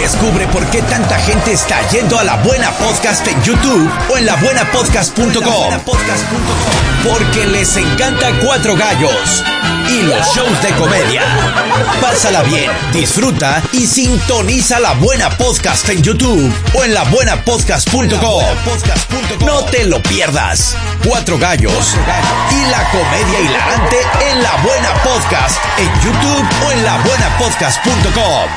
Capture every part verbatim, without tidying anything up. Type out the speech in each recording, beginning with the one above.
Descubre por qué tanta gente está yendo a La Buena Podcast en YouTube o en la buena podcast punto com. Porque les encanta Cuatro Gallos y los shows de comedia. Pásala bien, disfruta y sintoniza La Buena Podcast en YouTube o en la buena podcast punto com. No te lo pierdas. Cuatro Gallos y la comedia hilarante en La Buena Podcast en YouTube o en la buena podcast punto com.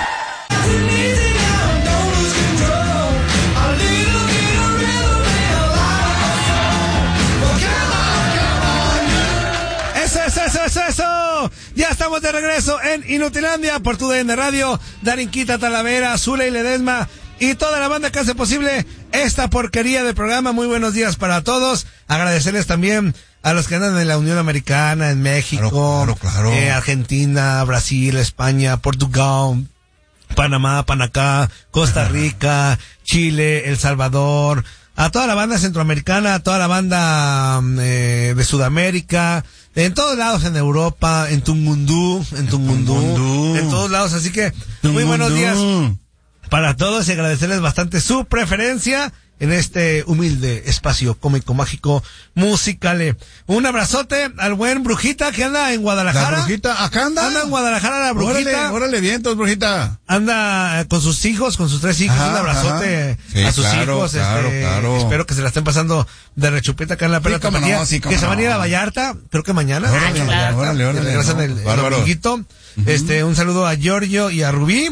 Eso, eso, eso, eso, eso. Ya estamos de regreso en Inutilandia por tu D N Radio. Darinquita, Talavera, Zule y Ledesma y toda la banda que hace posible esta porquería de programa. Muy buenos días para todos. Agradecerles también a los que andan en la Unión Americana, en México, claro, claro, claro. Eh, Argentina, Brasil, España, Portugal, Panamá, Panacá, Costa Rica, Chile, El Salvador, a toda la banda centroamericana, a toda la banda eh, de Sudamérica, en todos lados, en Europa, en Tungundú, en Tungundú, en todos lados. Así que muy buenos días para todos y agradecerles bastante su preferencia en este humilde espacio cómico, mágico, musical. Un abrazote al buen Brujita que anda en Guadalajara. La Brujita, acá anda. Anda en Guadalajara la Brujita. Órale, órale, vientos, Brujita. Anda con sus hijos, con sus tres hijos. Ajá, un abrazote sí, a sus claro, hijos. Claro, este, claro. Espero que se la estén pasando de rechupeta acá en la pelota. Sí, no, sí, que se van a ir a Vallarta, creo que mañana. Órale, Vallarta, órale, órale. Regresan no, el, el dominguito. Uh-huh. Este, un saludo a Giorgio y a Rubí.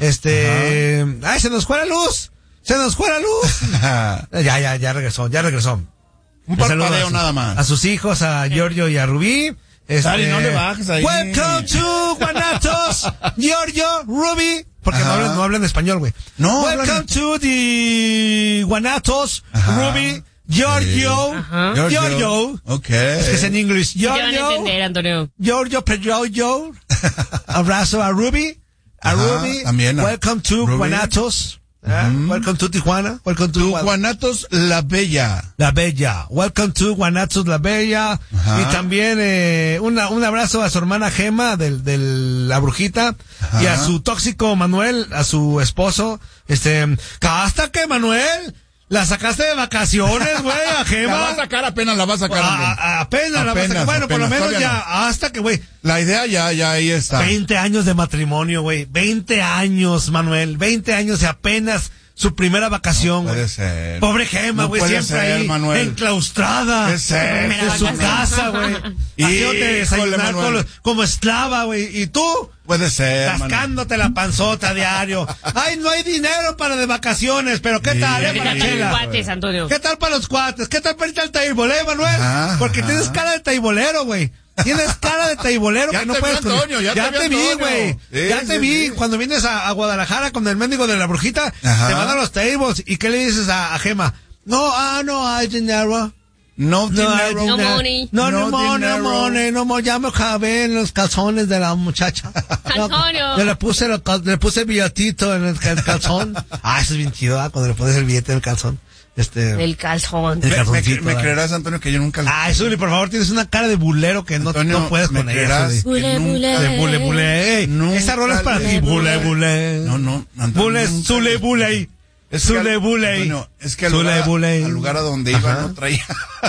Este, ajá. Ay, se nos fue la luz. Se nos fue la luz. ya, ya, ya regresó, ya regresó. Un parpadeo nada más. A sus hijos, a Giorgio y a Rubí. Este, Dale, no le bajes ahí. Welcome to Guanatos, Giorgio, Ruby. Porque no hablan, no hablan español, güey. No. Welcome hablan... to the Guanatos, Ajá. Ruby, Giorgio, Ajá. Giorgio. Ok. Es que es en inglés. Giorgio. Te van a entender, Antonio. Giorgio, Pedro, abrazo a Ruby. A Ajá, Ruby. También a Welcome to Ruby. Guanatos. Uh, mm. Welcome to Tijuana. Welcome to, to Guanatos La Bella. La Bella. Welcome to Guanatos La Bella. Ajá. Y también eh, una, un abrazo a su hermana Gema del, del la Brujita. Ajá. Y a su tóxico Manuel, a su esposo. Este, hasta que Manuel la sacaste de vacaciones, güey, a Gema. La va a sacar, apenas la va a sacar. A, a, apenas, apenas la va a sacar. Bueno, por lo menos ya, no. hasta que, güey. La idea ya, ya ahí está. veinte años de matrimonio, güey. veinte años, Manuel. veinte años y apenas su primera vacación, güey. No puede güey. ser. Pobre Gema, güey, no siempre ser, ahí, Manuel. enclaustrada. En su casa, güey. Haciéndote desayunar como, como esclava, güey. ¿Y tú? Puede ser, Tascándote Manuel. La panzota diario. Ay, no hay dinero para de vacaciones, pero ¿qué sí, tal, eh, ¿Qué tal para los cuates, Antonio? ¿Qué tal para los cuates? ¿Qué tal para irte al taibolé, Manuel? Ajá, Porque ajá. tienes cara de taibolero, güey. Tienes cara de taibolero que no puedes... Antonio, ya, ya te, te vi, güey. Sí, ya te sí, vi. Sí. Cuando vienes a, a Guadalajara con el mendigo de la Brujita, ajá. te van a los tables. ¿Y qué le dices a, a Gema? No, ah, no hay dinero. No, no, dinero. no money. No, no, no money, no money, no money. Ya me acabé en los calzones de la muchacha. Antonio. No, le puse el, le puse el billetito en el, el calzón. Ah, eso es bien chido, ¿eh? Cuando le pones el billete en el calzón. Este, el calzón. El me, me, me creerás, Antonio, que yo nunca... Ay, Zuli, por favor, tienes una cara de bulero que no, Antonio, no puedes con ella. Bule, bule. De bule, bule. Hey, esa rola es para ti. Bule, bule. No, no. Bule, Zule, bule. Es Zule, bule. Antonio, es que al lugar, al lugar a donde iba no traía...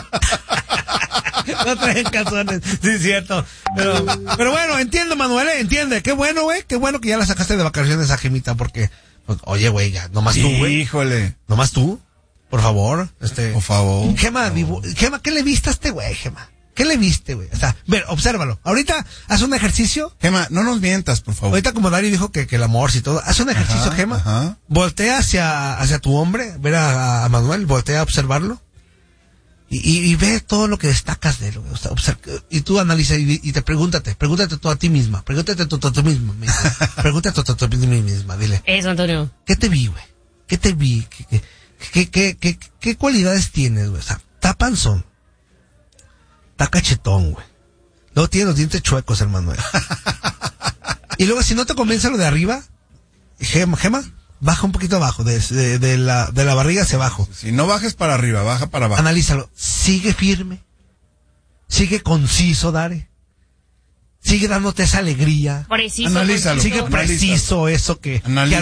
no traen calzones, sí es cierto. Pero, pero bueno, entiendo, Manuel, ¿eh? entiende. Qué bueno, güey, qué bueno que ya la sacaste de vacaciones a Gemita, porque, pues, oye, güey, ya, nomás tú, güey. Híjole. Nomás tú. Por favor, este. Por favor. Gema, por favor. Gema, ¿qué le viste a este güey, Gema? ¿Qué le viste, güey? O sea, ver, obsérvalo. Ahorita, haz un ejercicio. Gema, no nos mientas, por favor. Ahorita como Dari dijo que, que el amor y todo, haz un ejercicio, ajá, Gema. Ajá. Voltea hacia, hacia tu hombre, ver a, a Manuel, voltea a observarlo. Y, y, y ve todo lo que destacas de él, güey. O sea, observa, y tú analiza y, y te pregúntate, pregúntate tú a ti misma, pregúntate tú a ti misma, pregúntate tú a ti misma, dile. Eso, Antonio. ¿Qué te vi, güey? ¿Qué te vi? ¿Qué, qué, qué, qué, qué, qué cualidades tienes, güey? O sea, está panzón. Está cachetón, güey. Luego tiene los dientes chuecos, hermano. Y luego, si no te convence lo de arriba, Gema, Gema, baja un poquito abajo, de, de, de, la, de la barriga hacia abajo. Si no bajes para arriba, baja para abajo. Analízalo. Sigue firme. Sigue conciso, Dare. Sigue dándote esa alegría. Preciso. Analízalo. Sigue preciso Analízalo. eso que, Analízalo. que